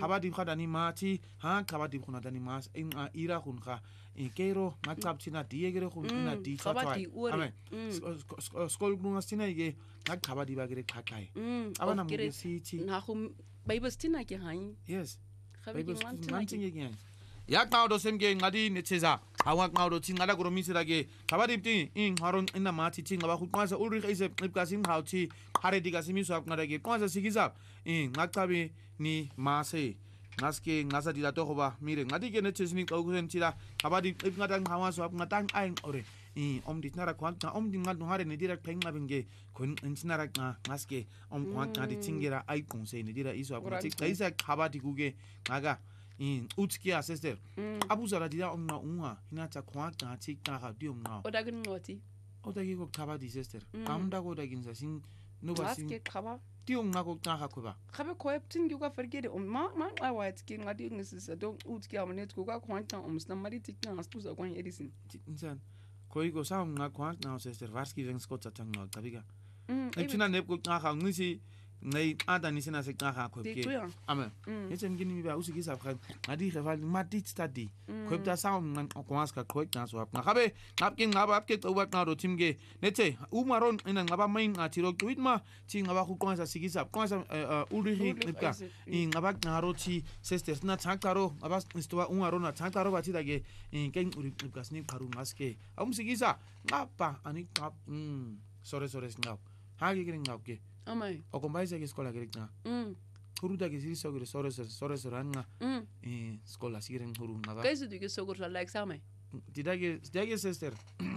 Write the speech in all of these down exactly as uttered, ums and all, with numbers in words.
kabadi khadani mati ha kabadi khuna dani mas in ira khun kha kero ngacap china diegere khun ina di kabadi amen skol bunga sina ige ngak kabadi bagere khakai abana mu si na khum bible stina ke hain yes bible manting ige yak naodo semge ngadi necheza awak naodo chingala gro misirage kabadi ti in haron ina mati chinga ba khutmasa ulrich ise qibkasin hauti haredi gasimi swap ngadage kwasa sigiza in ngakabi ni mase ngaske ngasa dila to ba mire ngadi ke nechesini qawkusen tira kabadi qibngada ngawa swap ngadang aing ore i om ditnara kwanta om dingal no hare ne dira penga binge kon intinara ngaske om kwanta di tingira ai konse ne dira iso abati kaisa kabadi kuge ngaga in utkia sister abuzara dira om na unwa hinata kwanta tikta ha diom na odagin ngoti odagi ko kabadi sister amda ko dagin sa sin no basin ngaske kaba diom na ko ta ha ko ba khabe ko eptin yuga forget om ma ma I white skin ngadi ngisa don utkia amnet ko ka kwanta om sna mari tikta astuza kwan edison insan koigo sa nga kwanta na sister varski veng skotsa tanga tabiga eptina nep ko ta ha ngisi ngai ada ni sina se ka ha ko ke amen yetsem gini mi ba usiki sa kha ngadi kha mati study ko ta sa ngan ko mas ka ko ta so apna khabe ngap ke ngaba ap ke to ba na ro timge nete umaron ina ngaba main a tiro twitma chi ngaba khu ko sa sigisa ko sa uri ka in ngaba na ro chi sister na chakaro ngaba sto umaron na chakaro ba chi dage in ken uri ka sni paru maske am sigisa ngapa ani kap mm sore sore ngap ha ge gring ngap ke amai o kombaisa ke skola gerikna mm huruda ke siri sogere sore sore sore sore anga mm eh skola siren huru ngaba kaisu dige sogor like samai didage didage sister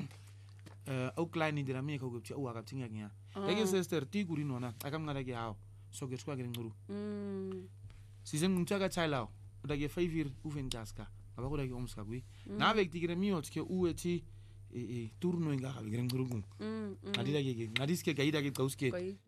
eh au klein dira mi ko gupchi au aga tinga nya dage sister ti guri nona akam ngada ke hao sogere skwa geren huru mm season mutaka chailao dage five year ufen taska aba ko dage omska gui na vek tigre mi otke ueti e turno nga geren huru mm adida ke ngadiske gaida ke kauske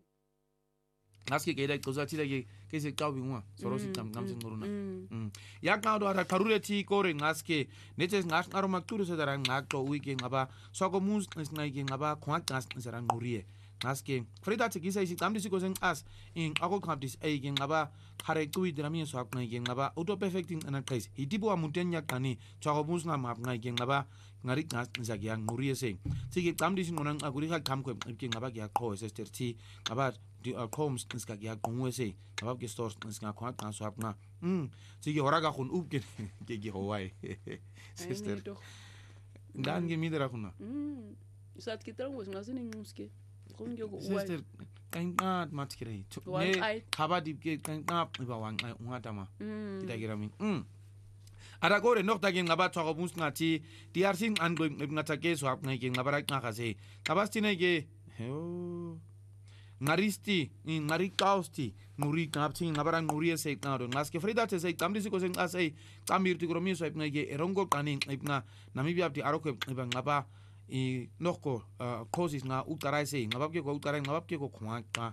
naske ke dai koza tira ke ke se kawi ngwa sorosi tam tam sin nguruna mm yak na do ara karure ti kore ngaske netes ngas ngaro makturu se darang ngakto uike ngaba soko mus ngai ke ngaba khwat ngas sarang ngurie ngaske frida te kisa isi tamdi siko sen as in ako khabdis ai ke ngaba khare tuwi drami so ak ngai ke ngaba auto perfecting ana kais hitibo amuten yak tani soko mus na map ngai ke ngaba ngari ngas nzagi yang ngurie se sike tamdi sin ngonang aguri kha kam ko ke ngaba ke akho sister ti ngaba di coms nska ya kongwese abab ke stores nska kwa kan so apna mm sige horaga khun up ke ke ke howai sister dan ge midera khuna mm sat ke tran was ngasin ngumske khun ge go sister kan at mat kire ne khaba dip ke kan na ba wan ngata ma tida girami mm ara gore nok tagin ngaba tsago mus ngati diarsin an go ngata ke so apna ke ngabara ngakase kabastine ge ho ngaristi ngari kausti nguri kapchi ngabara nguri se taro ngaske frida te se tamdi siko sen asai tamir ti gromi so ngege erongo kani ibna namibia ti aroko ibang ngaba i nokko kosis nga utarai se ngabab ke ko utarai ngabab ke ko khwa ka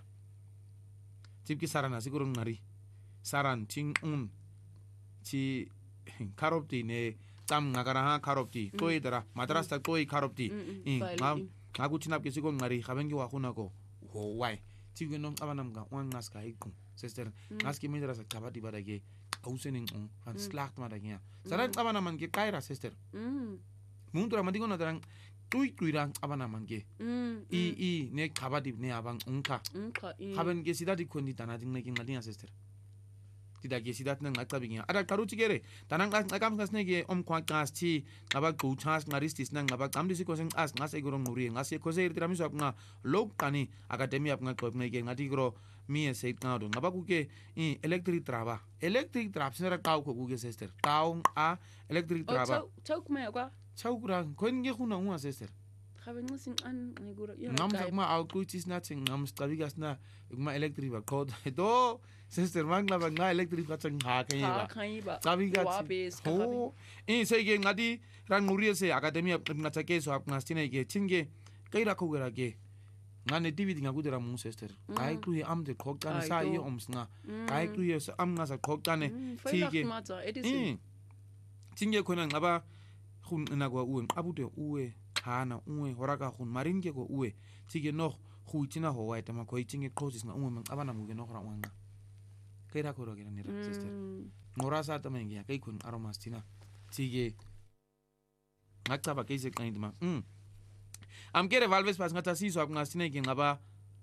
tipki sarana siguro ngari saran ting un chi karopti ne tam ngagara ha karopti toy dara madrasa toy karopti i ngam ngagu chinap ke sigo ngari khabengi wa khunako ho wai tigo non abanam ga wan ngaska iku sister ngaski midra sa kabadi badage ausening on han slacht ma dagia sarat abanam ke kaira sister mm mundura madigo na darang tui tuirang abanam ke i i ne kabadi ne abang unka unka haben ke sidati kondi tanading ne ngadinga sister tidak ke sidat nang akta bingia ada karuci gere tanang akam kasne ge om kwa kasti ngaba ku chas ngaristis nang ngaba kamdi si koseng as ngas egorong nuri ngas e kose irtirami so apna lok tani akademi apna ko ne ge ngati gro mi e seit ngado ngaba ku ke i electric traba electric trap sera kaw ko ku ge sister kaw a electric traba chok me kwa chok ra koin ge khuna un sister khaben ngusin an ngura ya ngam sak ma au ku tis na ching ngam stabigas na ma electric ba ko do sister mangla ba nga electric ka chang ha kai ba kai ba sabi ga ho in sei ge ngadi ran muri se academia na take so apna stine ge chinge kai ra ko ga ge ngane tv dinga gudera mu sister kai ku am de ko kan sa i omsna kai ku ye am nga sa ko kan ti ge chinge ko na ngaba khun na go u abu de uwe hana uwe horaga khun marin ge go uwe tige no khuitina ho wa tama ko chinge causes na uwe man abana mu ge no khra wanga kaira ko ro ge ni sister ngorasa tameng ya kai kun aromastina tige ngacaba ke iseqinile ma mm amkere valves pas ngata siso akungasine ke ngaba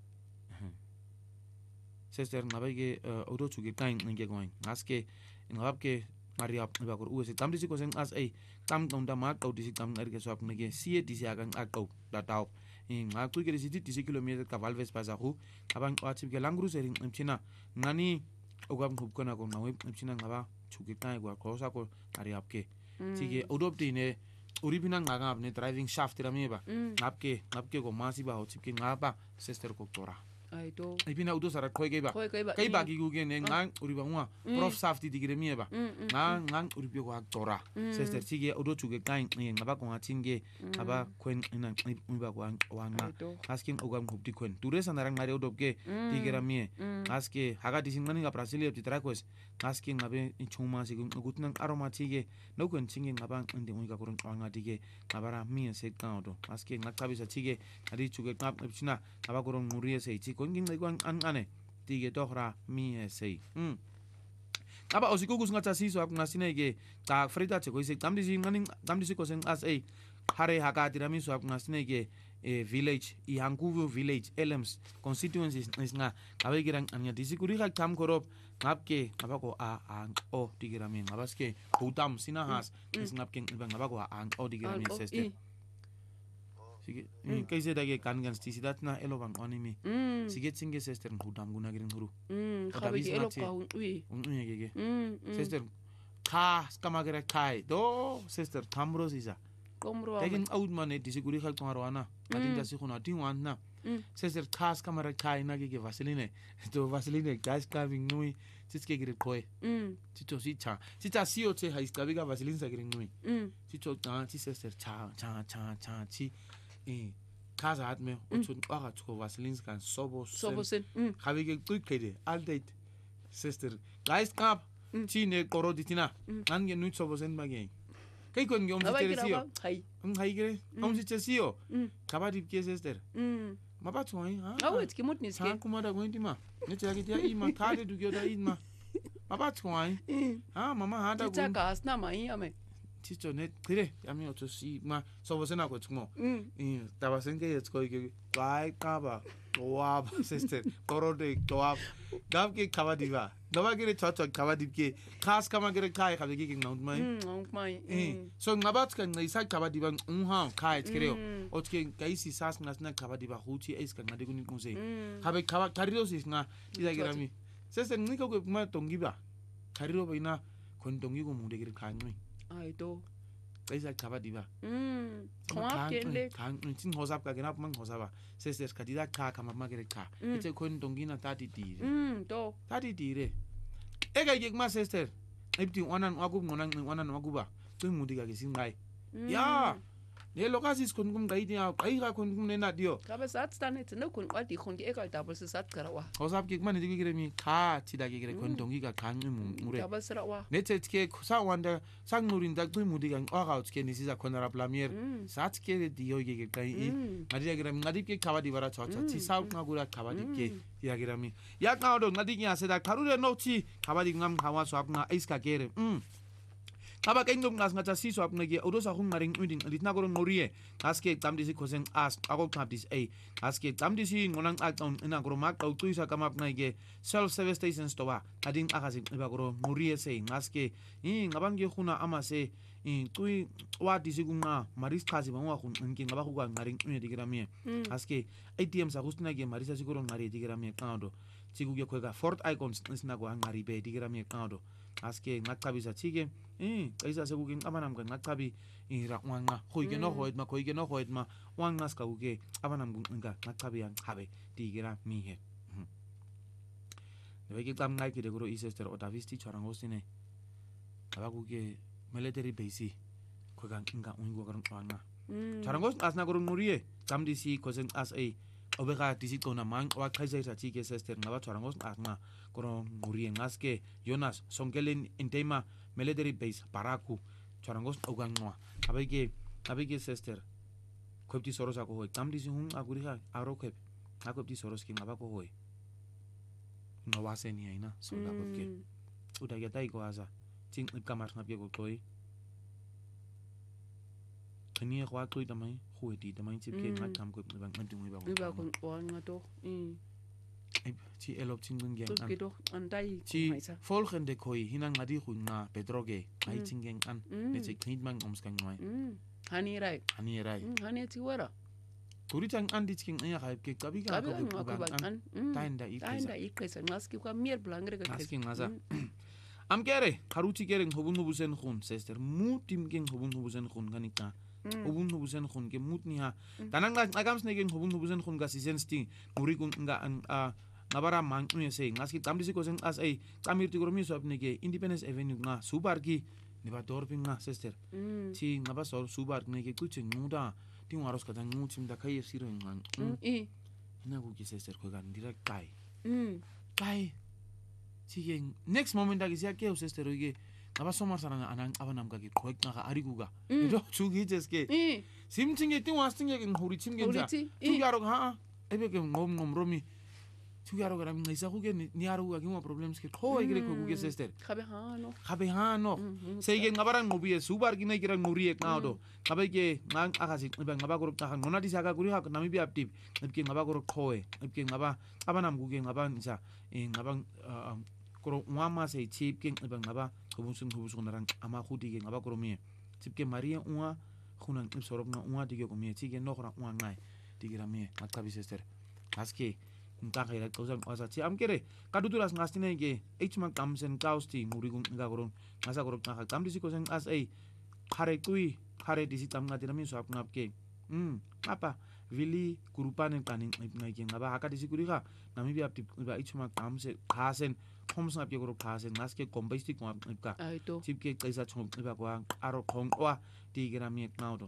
sister ngabe ke auto chuke kain ngeke goin ngaske ngabke maria ba kur uese tam disi ko sen as ai tam tonda ma tau disi tam ngerke so apnege sie disi akan akau datau nga ku ke disi disi kilometer ka valves pas aku abang watsi ke langru sering mchina ngani ogam khub kona ko nawe mchina ngaba chuke kai gwa ko sa ko maria apke tige auto dine uripina ngaga apne driving shaft rameba ngapke ngapke ko masi ba hotipke ngaba sister ko tora ai to ipina udo sara koi kaiba kaiba ki gugen ngang uriba ngwa prof safety digire mieba ngang ngang uripio ko aktora sister sige udo chuge kain ngaba ko atinge aba kwen ina miba ko wanga asking ogam khupti kwen ture sanarang mare udopke digera mie aske haga disingani ga brasilia ti trakos asking ngabe chuma sig gutnang aroma tige no kwen chinge ngaba inde unga ko wanga dige ngabara mie se kaudo aske ngakabisa tige adi chuge kap china aba ko ngurie se kongin ngwan an ane tige tohra mi sei mm aba osikugus ngata siso ap ngasinege ta frita che ko ise tamdi si ngani tamdi si ko sen as ei hare haka tirami so ap ngasinege e village i Hankuvu village Elms constituencies is nga abe girang anya disikuri ka kam korop ngapke ngabako a ang o tigirami ngabaske hutam sinahas is ngapke ngabako a ang o tigirami seste sige kaise dage kan gan stisidat na elovan onimi sige singe sister hudam guna girin huru khabe elo ka ui unye gege sister ka skamagere kai do sister tamros isa komro taking out mane disiguri khal tomarwana adin jasi khuna tinwan na sister ka skamara kai na gege vaseline to vaseline gas coming nui siske gire koi tito si cha tita sio te hais kabiga vaseline sa girin nui tito ta ti sister cha cha cha cha chi eh kaza hat me utun aga tsko vaselins kan sobo sobo sen habe ge tukede aldate sister guys kap chine koro ditina nan ge nut sobo sen bage kai kon ge om sitesio hai um hai ge om sitesio kabadi ke sister maba tsoi ha awet ki mut niske ha kuma da gondi ma ne ta ge dia i ma kade du ge da i ma maba tsoi ha mama ha da go ta gas na mai ame Tito net kire yami oto si ma sobo sena ko tsumo eh taba senke yetsko ke kai kaba toab sister koro de toab gab ke kabadiva nova gire chocho kabadib ke khas kama gire kai khabe ke ngau mai ngau mai eh so ngabat kan isa kabadiva unha kai tkreo otke kaisi sas ngasna kabadiva huchi es kan ngade kunin kunse khabe kaba kariro sis na ida girami sister niko ko ma tongiba kariro baina kon tongi ko munde gire kai ngai ai to kaisa kabadiva mm kwa kende kan tin hosap ka gena man hosaba sister kadida ka kama magere ka ite kon dongina tati dire mm to tati dire e ga yek ma sister ipti onan wagu ngonan onan waguba tu mudiga ke singai ya ne lokasis kon kum gaidi ya ai ga kon kum ne na dio ka ba sat sta ne tne kon wadi kon ge egal double se sat karawa hosap ke man digi gere mi ka ti da ge gere kon dongi ga kan mu mure ka ba srawa ne te ke sa wanda sang nurin da tu mudiga wa ga ke ni sisa kon ra plamier sat ke dio ge ge kai i ngadi gere ngadi ke kawadi bara cha cha ti sa ngagura kawadi ke ya gere mi ya ka do ngadi ki ase da karure no chi kawadi ngam hawa so apna iska gere mm kaba kain dum ngas ngata siso apna ge odo sa khung ngaring udin litna goron norie aske tamdi si kosen as ago kapdis ei aske tamdi si ngonang akon ina goro mak au tuisa kama apna ge self service stations to ba adin akasi iba goro norie sei aske i ngabang ge khuna amase i tui wa disi gunga maris khasi bangwa khun ngi ngaba khu ngaring uni digira mi aske A T M sa hustina ge marisa si goro ngari digira mi kando chigu ge khoga fort icons isna go ngari be digira mi kando aske ngakabisa chige eh kaisa se kukin abanam kan ngakabi ira wanga khoige no hoit ma khoige no hoit ma wanga ska uge abanam nga ngakabi yang habe digira mi he ne veki tam ngai ki de goro isester o davisti charangosine abaguge military base ko gan kinga ungo garan wanga charangos asna goro nurie tam disi kosen as a obega disi kona mang wa kaisa sa chige sester ngaba charangos asna goro nurie ngaske Jonas Songelen intema military base Paraku charangos ogangwa abege abege sister kopti soros ako hoy tam disi hun aguri ha aro kep akopti soros ki ngaba ko hoy no waseni aina so da kopke uda ya tai ko asa ting kamar ngap ye ko toy kani kwa toy tamai khu di tamai chip ke ngat kam ko bang ngadung ba iba ko wa ngato mm ci elop cingen gen an to andai ci volgende koi hinan ngadi khun na petroge ai cingen an ne se knit man ums kan mai hani rai hani rai hani ti wara turi tang an dit king ya kai ke kabi ka ko ban an tain da tain da ikesa ngaski kwa mier blangre ka ngaski ngasa am kere haruti kere hobun hobusen khun sister mutim gen hobun hobusen khun kanika hobun hobusen khun ke mutni ha tanang agam snegen hobun hobusen khun ga season sti muri kun nga an ngabara mang ne se ngaski tamdisi ko sen as ai tamirti gromi so apne ke Independence Avenue nga subar ki ne ba dorping nga sister ti ngaba so subar ne ke kuchen muda ti ngaros ka ngu chim da kai siro ngang i na ku ki sister ko gan direct kai mm kai ti ke next moment da ki sia ke sister ge ngaba so mar saranga anang abanam ka ki ko nga ka ari ku ga do chugi jeske simchinge ti wastinge ke hori chimge ja tu yaro ha ebe ke ngom ngom romi Tugaro gara mi ngisa kuge ni aru ga kimo problems ke ko igre ko kuge sister khabe ha no khabe ha no sei ge ngabara ngobi e subar gi ne gira nguri ek ngado khabe ge ngang akasi ba ngaba group ta ngona disa ga guri ha nami bi active ke ngaba group khoe ke ngaba abanam kuge ngaba nisa e ngaba koro mama sei chip ke ba ngaba kubusun kubusun narang ama khudi ge ngaba koro mi chip ke maria uwa khunan ip sorok na uwa dige ko mi chi ge no khra uwa ngai digira mi matkabi sister aske nta khaira kausan asa chi am kere kadutulas ngastine ge hman kamsen kausti murigun nga goron ngasa gorok na kam disi kosen as ei khare kui khare disi tam ngati nami so apnap ke mm apa vili kurupane kaning ngai ke ngaba haka disi kuri kha nami bi apti ba hman kamse khasen homs ngap ke gorok khasen ngas ke kombaisti ko apka chip ke kaisa chong ba ko aro khong wa ti grami ek naudo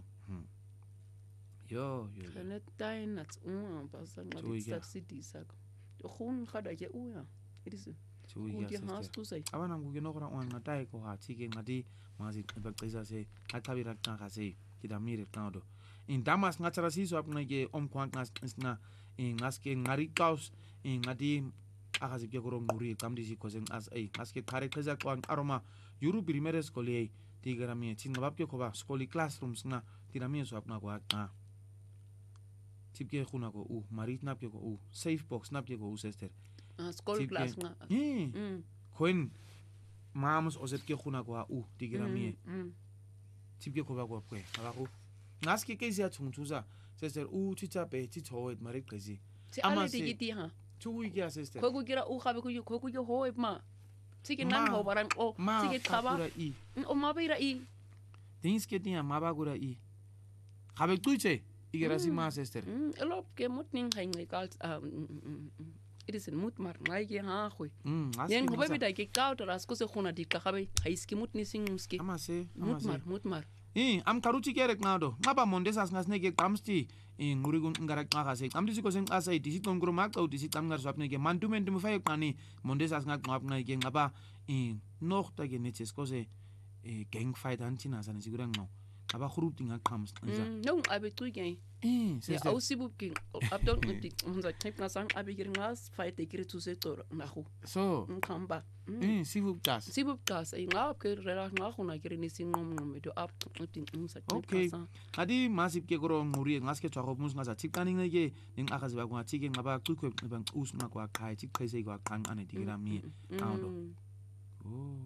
yo yo net tain nats un pasan ngat subsidy sak khun khada je u ya idis chu ya sister abana nguge no khora wan ngatai ko ha chike ngati mazi ba kaisa se atabi rak ta khase kida mire tando in damas ngachara si so apna ge om kwang ngas na in ngaske ngari kaus in ngati akasi ke goro muri kamdi si kosen as ai ngaske thare khaja kwang aroma yuru primary school ei tigara mi chin ngabab ke khoba school classrooms na tirami so apna ko ha tipke khuna ko u marit nap ke ko u safe box nap ke ko u sister ah school class nga mm koin mams ozet ke khuna ko u tigira mi tipke ko ba ko ko ba ko ngaski ke sia chungchuza sister u chicha pe chi choet marit kazi ama digiti ha chui ke sister ko ko gira u khabe ko ko ko ho ma tike nan ho baran o tike khaba o ma beira i things ke tia ma ba gura i khabe tuiche igerasi ma sister mm elop ke mutning haingai kals it is mut mar ngai ke ha khoi yen hobe bi dai ke kaut ras ko se khuna dik khabe hais ki mutni sing muski ama se mut mar mut mar eh am karuchi kerek nado ngaba mondes as ngas ne ke kamsti in ngurigun ngarak ngaka se am disi ko sen asai disi ton gro mak au disi tam ngar swapne ke mantu men dum fay kani mondes as ngak ngap ngai ke ngaba in noch ta ke neches ko se gang fight an china san sigurang no aba khrup tinga khams no abe tu gen eh sister au sibu king abdon ntik unza type na sang abe gir ngas fight te gir tu se tor na khu so khamba eh sibu tas sibu tas ai ngap ke rela nga khuna gir ni sing ngom ngom do up ntik unza okay adi masip ke goro nguri ngas ke chakho mus ngasa chikaning ne ge ning akazi ba kwa chike ngaba kukhwe bang us na kwa khai chik khaise kwa khang ane digira mi audo oh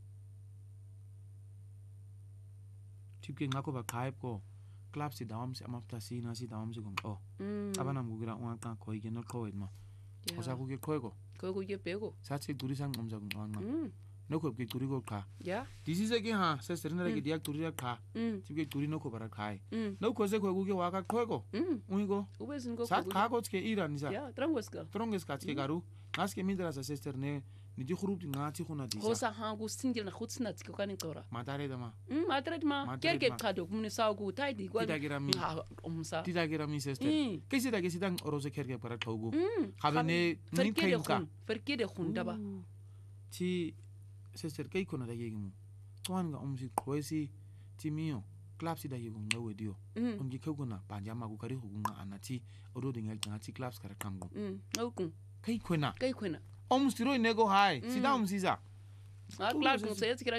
tipke ngako ba khaib ko club si dawam si amapta si na si dawam si gum oh abana mugira wan ka khoi ge no khoet ma osa ku ge khoi ko ko ku ge pego sa chi duri sang om jagum wan ma no ko ge duri ko kha ya this is again ha se serna ge dia duri ra kha tipke duri no ko bara khai no ko se ko ge wa ka khoi ko ui go ubezin go sa kha ko ke iran sa ya trangos ka trangos ka ke garu nas ke midra sa sister ne ni di khrup nga chi khuna di sa hosa ha gu singil na khutsna tiko kan tora matare dama mm matare dama kerke khado kumne sa gu tai di gwa ha umsa ti da gira mi sister ke si da ke si dang oroze kerke para thogu khabe ne ni kai ka ferke de khunda ba ti sister kai khuna da yegi mu tuan ga umsi khoisi ti mio club si da yegu ngawe dio umgi khuguna panja ma gu kari hugunga anati oro dinga ngati clubs kara kangu mm ngukun kai khuna kai khuna om stiro nego hai sida om sisa Ah, claro, não sei,